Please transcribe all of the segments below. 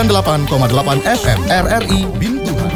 8,8 FM RRI Bintuhan.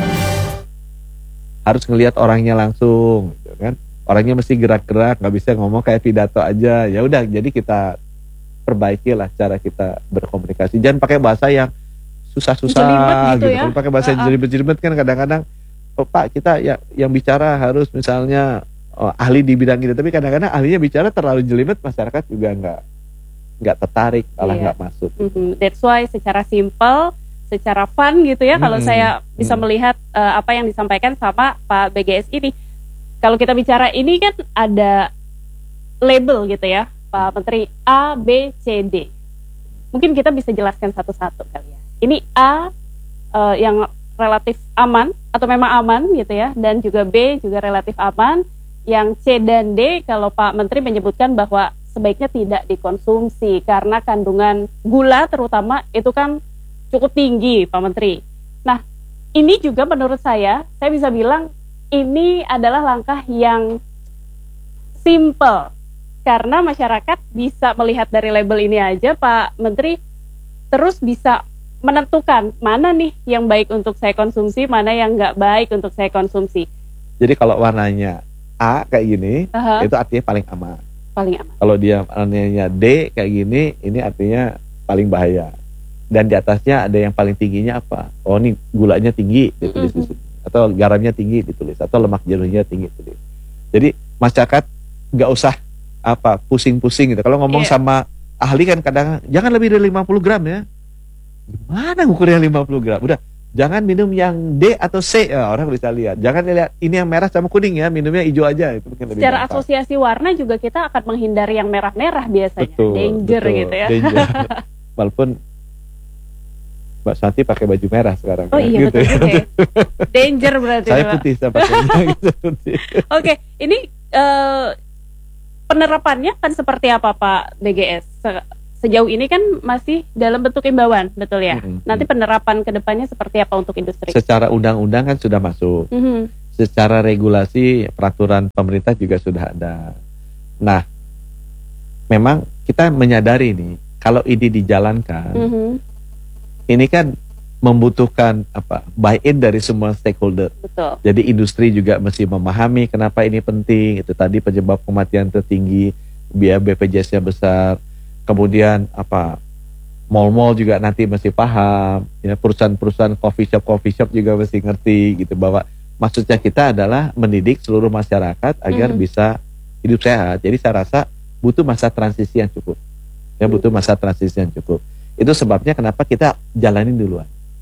Harus ngelihat orangnya langsung, gitu kan? Orangnya mesti gerak-gerak, nggak bisa ngomong kayak pidato aja. Ya udah, jadi kita perbaikilah cara kita berkomunikasi. Jangan pakai bahasa yang susah-susah gitu. Ya? Kalau pakai bahasa jelibet-jelibet kan kadang-kadang, oh Pak, kita ya yang bicara harus misalnya ahli di bidang itu, tapi kadang-kadang ahlinya bicara terlalu jelibet, masyarakat juga nggak tertarik, malah nggak masuk. That's why secara simple, secara fun gitu ya, kalau saya bisa melihat apa yang disampaikan sama Pak BGS ini. Kalau kita bicara ini kan ada label gitu ya, Pak Menteri, A, B, C, D. Mungkin kita bisa jelaskan satu-satu kali ya. Ini A yang relatif aman atau memang aman gitu ya, dan juga B juga relatif aman. Yang C dan D kalau Pak Menteri menyebutkan bahwa sebaiknya tidak dikonsumsi karena kandungan gula terutama itu kan cukup tinggi, Pak Menteri. Nah, ini juga menurut saya bisa bilang ini adalah langkah yang simple karena masyarakat bisa melihat dari label ini aja, Pak Menteri, terus bisa menentukan mana nih yang baik untuk saya konsumsi, mana yang nggak baik untuk saya konsumsi. Jadi kalau warnanya A kayak gini, itu artinya paling aman. Paling aman. Kalau dia warnanya D kayak gini, ini artinya paling bahaya. Dan di atasnya ada yang paling tingginya apa? Oh, ini gulanya tinggi, ditulis di situ. Atau garamnya tinggi ditulis, atau lemak jenuhnya tinggi ditulis. Jadi masyarakat nggak usah pusing-pusing gitu. Kalau ngomong sama ahli kan kadang jangan lebih dari 50 gram ya. Gimana ukurnya 50 gram? Udah, jangan minum yang D atau C, ya, orang bisa lihat. Jangan lihat ini yang merah sama kuning ya, minumnya hijau aja. Itu mungkin lebih secara gampang. Asosiasi warna juga kita akan menghindari yang merah-merah biasanya. Betul, gitu ya. Danger. Walaupun Mbak Santi pakai baju merah sekarang. Oh iya, gitu. betul juga ya. Danger berarti. Saya putih, saya pakainya gitu. Oke, ini penerapannya kan seperti apa Pak BGS? Sejauh ini kan masih dalam bentuk imbauan, betul ya? Nanti penerapan kedepannya seperti apa untuk industri? Secara undang-undang kan sudah masuk. Secara regulasi peraturan pemerintah juga sudah ada. Nah, memang kita menyadari nih, kalau ini dijalankan, ini kan membutuhkan buy-in dari semua stakeholder. Betul. Jadi industri juga mesti memahami kenapa ini penting. Itu tadi penyebab kematian tertinggi, biaya BPJS-nya besar. Kemudian mall-mall juga nanti mesti paham. Ya, perusahaan-perusahaan coffee shop juga mesti ngerti gitu bahwa maksudnya kita adalah mendidik seluruh masyarakat agar bisa hidup sehat. Jadi saya rasa butuh masa transisi yang cukup. Ya, butuh masa transisi yang cukup. Itu sebabnya kenapa kita jalanin duluan.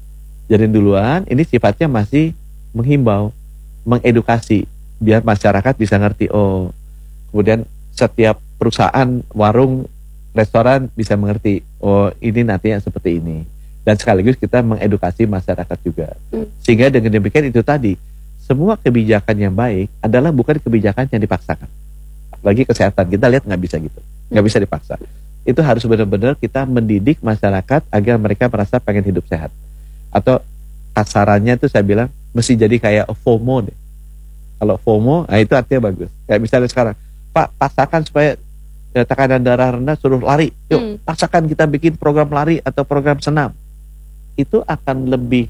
Ini sifatnya masih menghimbau, mengedukasi, biar masyarakat bisa ngerti. Oh, kemudian setiap perusahaan, warung, restoran bisa mengerti. Oh, ini nantinya seperti ini. Dan sekaligus kita mengedukasi masyarakat juga. Sehingga dengan demikian itu tadi, semua kebijakan yang baik adalah bukan kebijakan yang dipaksakan. Apalagi kesehatan, kita lihat nggak bisa gitu. Nggak bisa dipaksa. Itu harus benar-benar kita mendidik masyarakat agar mereka merasa pengen hidup sehat. Atau kasarannya itu saya bilang mesti jadi kayak FOMO deh. Kalau FOMO, nah itu artinya bagus. Kayak misalnya sekarang, Pak, paksakan supaya tekanan darah rendah, suruh lari. Yuk, paksakan kita bikin program lari atau program senam. Itu akan lebih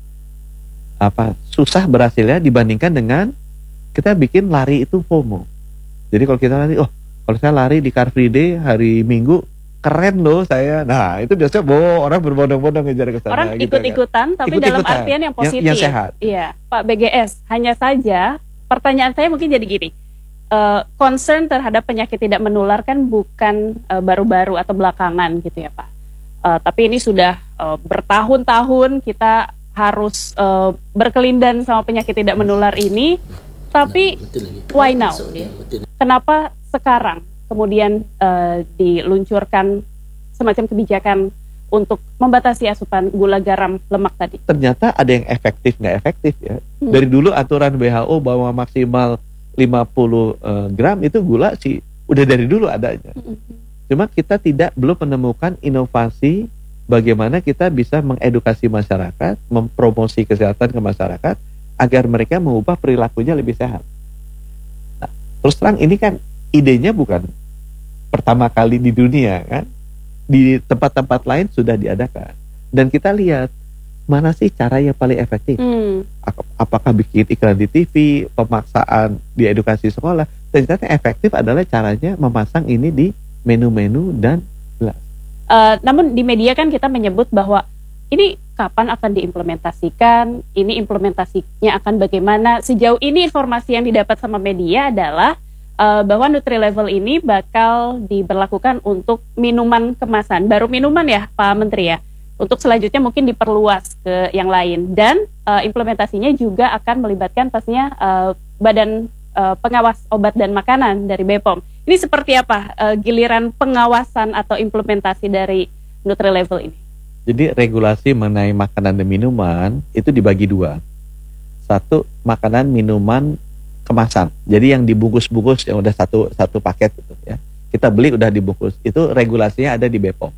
susah berhasilnya dibandingkan dengan kita bikin lari itu FOMO. Jadi kalau kita lari, kalau saya lari di Car Free Day hari Minggu, keren loh saya. Nah, itu biasanya orang berbondong-bondong ngejar ke sana. Orang gitu ikut-ikutan, kan. tapi dalam artian yang positif. Yang sehat. Iya, Pak BGS. Hanya saja, pertanyaan saya mungkin jadi gini. Concern terhadap penyakit tidak menular kan bukan baru-baru atau belakangan gitu ya Pak. Tapi ini sudah bertahun-tahun kita harus berkelindan sama penyakit tidak menular ini. Tapi why now? Kenapa sekarang kemudian diluncurkan semacam kebijakan untuk membatasi asupan gula, garam, lemak tadi? Ternyata ada yang efektif nggak efektif ya. Dari dulu aturan WHO bahwa maksimal 50 gram itu gula sih udah dari dulu adanya. Cuma kita belum menemukan inovasi bagaimana kita bisa mengedukasi masyarakat, mempromosi kesehatan ke masyarakat agar mereka mengubah perilakunya lebih sehat. Nah, terus terang ini kan idenya bukan pertama kali di dunia kan, di tempat-tempat lain sudah diadakan. Dan kita lihat mana sih cara yang paling efektif. Apakah bikin iklan di TV, pemaksaan di edukasi sekolah. Ternyata efektif adalah caranya memasang ini di menu-menu dan gelas. Namun di media kan kita menyebut bahwa ini kapan akan diimplementasikan, ini implementasinya akan bagaimana. Sejauh ini informasi yang didapat sama media adalah bahwa Nutri-Level ini bakal diberlakukan untuk minuman kemasan. Baru minuman ya Pak Menteri ya. Untuk selanjutnya mungkin diperluas ke yang lain. Dan implementasinya juga akan melibatkan pastinya Badan Pengawas Obat dan Makanan dari BPOM. Ini seperti apa giliran pengawasan atau implementasi dari Nutri-Level ini? Jadi regulasi mengenai makanan dan minuman itu dibagi dua. Satu, makanan minuman kemasan. Jadi yang dibungkus-bungkus yang udah satu paket gitu ya. Kita beli udah dibungkus. Itu regulasinya ada di BPOM.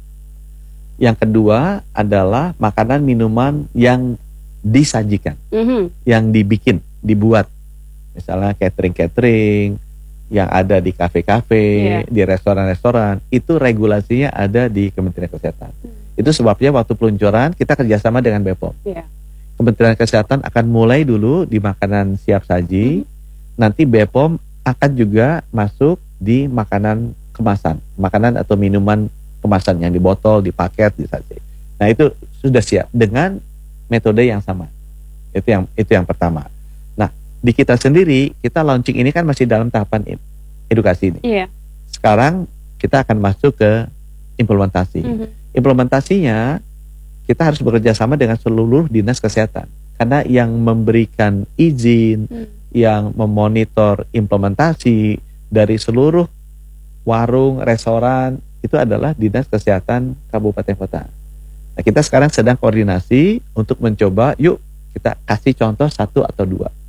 Yang kedua adalah makanan minuman yang disajikan, yang dibuat. Misalnya catering yang ada di kafe-kafe, di restoran-restoran. Itu regulasinya ada di Kementerian Kesehatan. Itu sebabnya waktu peluncuran kita kerjasama dengan BPOM. Kementerian Kesehatan akan mulai dulu di makanan siap saji. Nanti BPOM akan juga masuk di makanan kemasan, makanan atau minuman kemasan yang di botol, di paket, di saji. Nah itu sudah siap dengan metode yang sama. Itu yang pertama. Nah di kita sendiri kita launching ini kan masih dalam tahapan edukasi ini. Sekarang kita akan masuk ke implementasi. Implementasinya kita harus bekerja sama dengan seluruh dinas kesehatan karena yang memberikan izin, yang memonitor implementasi dari seluruh warung, restoran itu adalah Dinas Kesehatan Kabupaten Kota. Nah, kita sekarang sedang koordinasi untuk mencoba, yuk kita kasih contoh 1 atau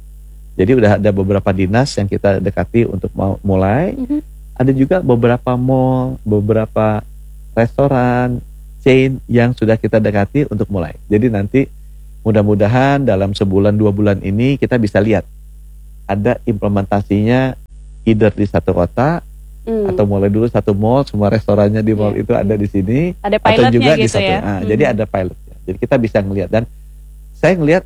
2. Jadi udah ada beberapa dinas yang kita dekati untuk mau mulai. Ada juga beberapa mall, beberapa restoran, chain yang sudah kita dekati untuk mulai. Jadi nanti mudah-mudahan dalam sebulan 2 bulan ini kita bisa lihat ada implementasinya either di satu kota atau mulai dulu satu mall, semua restorannya di mall itu ada di sini, ada atau juga gitu di satu. Ya? Jadi ada pilotnya. Jadi kita bisa ngelihat dan saya ngelihat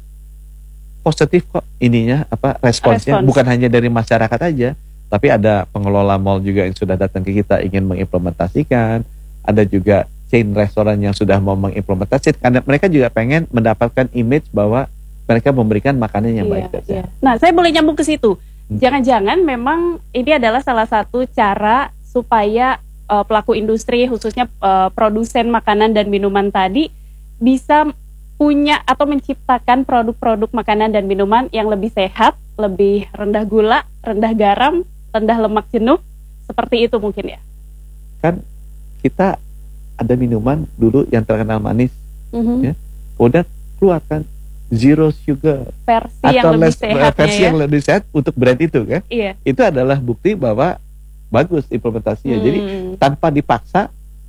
positif kok ininya responsnya bukan hanya dari masyarakat aja, tapi ada pengelola mall juga yang sudah datang ke kita ingin mengimplementasikan, ada juga chain restoran yang sudah mau mengimplementasikan karena mereka juga pengen mendapatkan image bahwa mereka memberikan makanan yang baik. Nah, saya boleh nyambung ke situ. Jangan-jangan memang ini adalah salah satu cara supaya pelaku industri khususnya produsen makanan dan minuman tadi bisa punya atau menciptakan produk-produk makanan dan minuman yang lebih sehat, lebih rendah gula, rendah garam, rendah lemak jenuh, seperti itu mungkin ya. Kan kita ada minuman dulu yang terkenal manis, ya. Udah keluar kan zero sugar versi atau yang lebih sehat, versi yang lebih sehat untuk brand itu kan. Itu adalah bukti bahwa bagus implementasinya. Jadi tanpa dipaksa,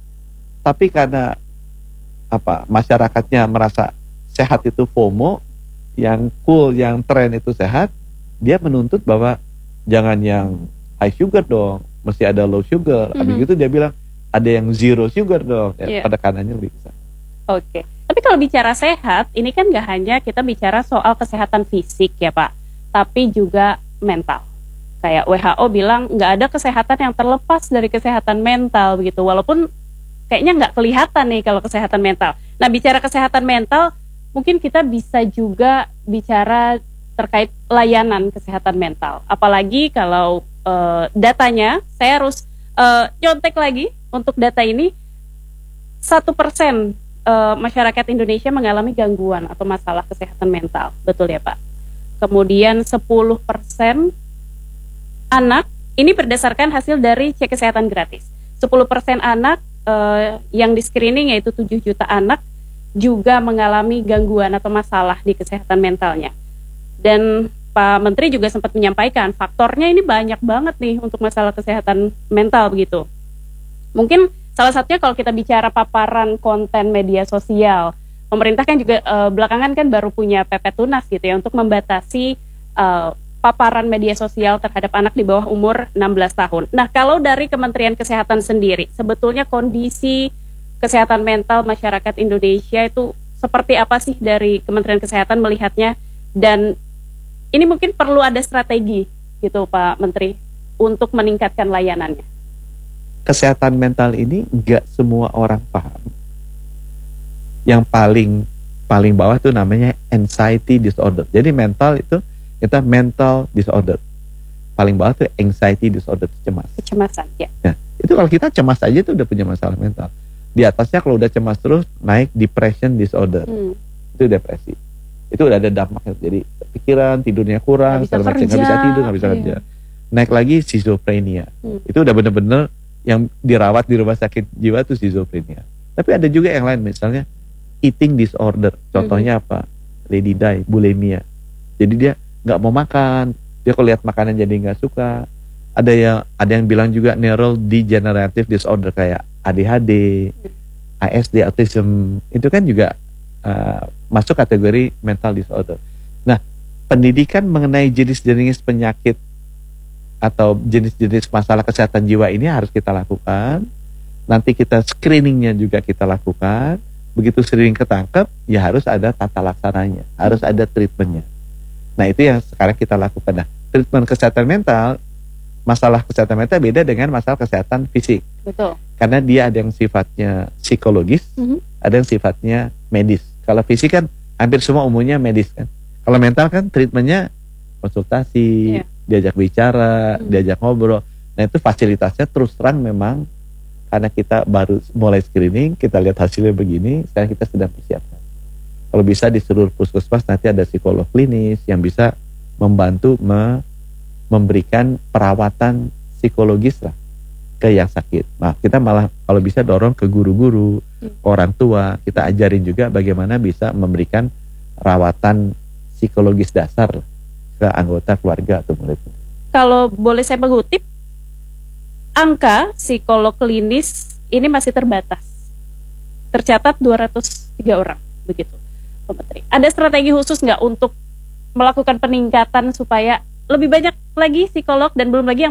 tapi karena masyarakatnya merasa sehat itu FOMO, yang cool, yang tren itu sehat, dia menuntut bahwa jangan yang high sugar dong, mesti ada low sugar. Habis itu dia bilang ada yang zero sugar dong, pada kanannya lebih besar. Oke. Tapi kalau bicara sehat, ini kan gak hanya kita bicara soal kesehatan fisik ya Pak, tapi juga mental. Kayak WHO bilang gak ada kesehatan yang terlepas dari kesehatan mental begitu. Walaupun kayaknya gak kelihatan nih kalau kesehatan mental. Nah bicara kesehatan mental, mungkin kita bisa juga bicara terkait layanan kesehatan mental. Apalagi kalau datanya, saya harus nyontek lagi untuk data ini, 1% masyarakat Indonesia mengalami gangguan atau masalah kesehatan mental, betul ya Pak? Kemudian 10% anak, ini berdasarkan hasil dari cek kesehatan gratis. 10% anak yang di screening yaitu 7 juta anak juga mengalami gangguan atau masalah di kesehatan mentalnya. Dan Pak Menteri juga sempat menyampaikan faktornya ini banyak banget nih untuk masalah kesehatan mental begitu. Mungkin salah satunya kalau kita bicara paparan konten media sosial, pemerintah kan juga belakangan kan baru punya PP Tunas gitu ya untuk membatasi paparan media sosial terhadap anak di bawah umur 16 tahun. Nah kalau dari Kementerian Kesehatan sendiri, sebetulnya kondisi kesehatan mental masyarakat Indonesia itu seperti apa sih dari Kementerian Kesehatan melihatnya, dan ini mungkin perlu ada strategi gitu Pak Menteri untuk meningkatkan layanannya. Kesehatan mental ini nggak semua orang paham. Yang paling bawah itu namanya anxiety disorder. Jadi mental itu kita mental disorder. Paling bawah itu anxiety disorder, cemas. Kecemasan, ya. Nah, itu kalau kita cemas aja itu udah punya masalah mental. Di atasnya kalau udah cemas terus naik depression disorder. Itu depresi. Itu udah ada dampaknya. Jadi pikiran, tidurnya kurang, nggak bisa tidur, nggak bisa kerja. Naik lagi schizophrenia. Itu udah bener-bener yang dirawat di rumah sakit jiwa tuh schizophrenia. Tapi ada juga yang lain, misalnya eating disorder. Contohnya apa? Lady Di, bulimia. Jadi dia nggak mau makan, dia kalau lihat makanan jadi nggak suka. Ada yang bilang juga neurodegenerative disorder kayak ADHD, ASD, autism. Itu kan juga masuk kategori mental disorder. Nah, pendidikan mengenai jenis-jenis penyakit atau jenis-jenis masalah kesehatan jiwa ini harus kita lakukan. Nanti kita screeningnya juga kita lakukan. Begitu screening ketangkep, ya harus ada tata laksananya, harus ada treatmentnya. Nah, itu yang sekarang kita lakukan. Nah, treatment kesehatan mental, masalah kesehatan mental beda dengan masalah kesehatan fisik. Betul. Karena dia ada yang sifatnya psikologis, ada yang sifatnya medis. Kalau fisik kan hampir semua umumnya medis kan. Kalau mental kan treatmentnya konsultasi, diajak bicara, diajak ngobrol. Nah, itu fasilitasnya terus terang memang karena kita baru mulai screening, kita lihat hasilnya begini, sekarang kita sedang persiapkan. Kalau bisa di seluruh puskesmas nanti ada psikolog klinis yang bisa membantu memberikan perawatan psikologis lah ke yang sakit. Nah, kita malah kalau bisa dorong ke guru-guru, orang tua, kita ajarin juga bagaimana bisa memberikan rawatan psikologis dasar lah ke anggota keluarga atau murid. Kalau boleh saya mengutip, angka psikolog klinis ini masih terbatas. Tercatat 203 orang, begitu, Pak Menteri. Ada strategi khusus nggak untuk melakukan peningkatan supaya lebih banyak lagi psikolog dan belum lagi yang